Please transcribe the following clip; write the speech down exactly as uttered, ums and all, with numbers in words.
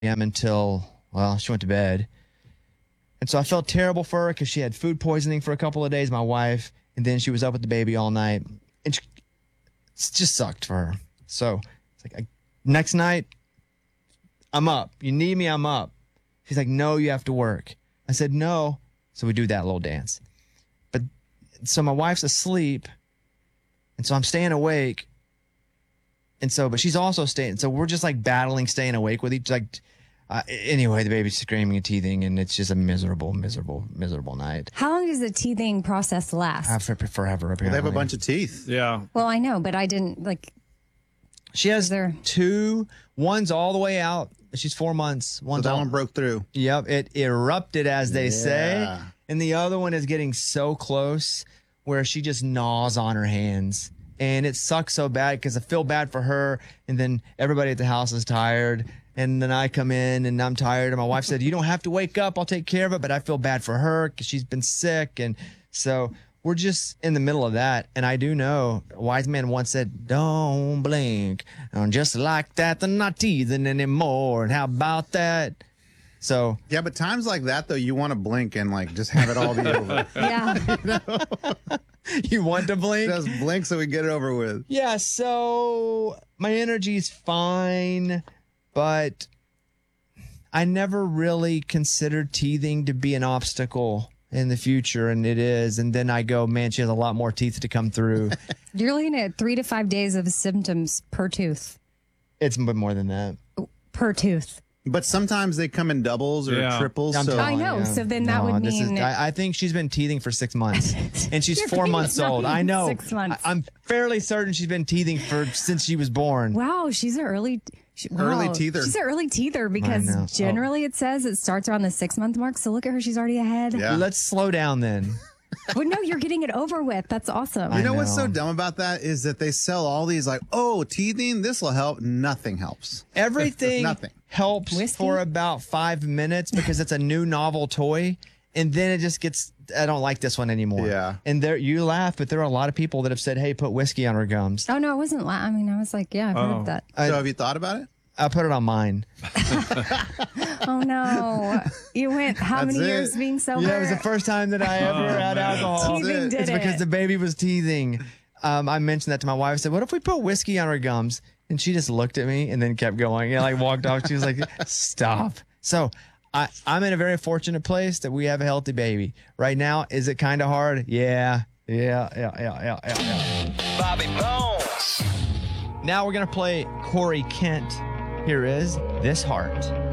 a.m. until, well, she went to bed. And so I felt terrible for her because she had food poisoning for a couple of days, my wife, and then she was up with the baby all night. And she, it just sucked for her. So it's like, I, next night, I'm up. You need me, I'm up. She's like, no, you have to work. I said, no. So we do that little dance. But so my wife's asleep, and so I'm staying awake. And so, but she's also staying. So we're just like battling, staying awake with each. Like, uh, anyway, the baby's screaming and teething, and it's just a miserable, miserable, miserable night. How long does the teething process last? Uh, for, forever. Well, they have a bunch of teeth. Yeah. Well, I know, but I didn't like. She has there... two. One's all the way out. She's four months. One's so that all, one broke through. Yep, it erupted, as they yeah. say. And the other one is getting so close where she just gnaws on her hands. And it sucks so bad because I feel bad for her. And then everybody at the house is tired. And then I come in and I'm tired. And my wife said, you don't have to wake up. I'll take care of it. But I feel bad for her because she's been sick. And so we're just in the middle of that. And I do know a wise man once said, don't blink. And just like that, they're not teething anymore. And how about that? So yeah, but times like that, though, you want to blink and like just have it all be over. Yeah. You know? You want to blink? Just blink so we get it over with. Yeah, so my energy's fine, but I never really considered teething to be an obstacle in the future, and it is. And then I go, man, she has a lot more teeth to come through. You're looking at three to five days of symptoms per tooth. It's more than that. Per tooth. But sometimes they come in doubles or Yeah. triples. I'm So I know. you. So then that No, would this mean- is, I, I think she's been teething for six months, and she's Your four baby's months not old. even I know. six months. I, I'm fairly certain she's been teething for since she was born. Wow, she's an early she, Early wow. teether. She's an early teether because know. generally it says it starts around the six month mark. So look at her, she's already ahead. Yeah. Let's slow down then. Well, no, you're getting it over with. That's awesome. You know, what's so know. dumb about that is that they sell all these like, oh, teething, this will help. Nothing helps. Everything Nothing. helps Whiskey? for about five minutes because it's a new novel toy. And then it just gets, I don't like this one anymore. Yeah. And there, you laugh, but there are a lot of people that have said, hey, put whiskey on her gums. Oh, no, I wasn't. La- I mean, I was like, yeah, I've heard Oh. of that. I- so have you thought about it? I put it on mine. Oh, no. You went how That's many it. years being sober? Yeah, it was the first time that I ever Oh, had man. alcohol. Teething did It's it. because the baby was teething. Um, I mentioned that to my wife. I said, what if we put whiskey on her gums? And she just looked at me and then kept going. Yeah, like walked off. She was like, stop. So I, I'm in a very fortunate place that we have a healthy baby. Right now, is it kind of hard? Yeah. Yeah, yeah, yeah, yeah, yeah, yeah. Bobby Bones. Now we're going to play Corey Kent. Here is This Heart.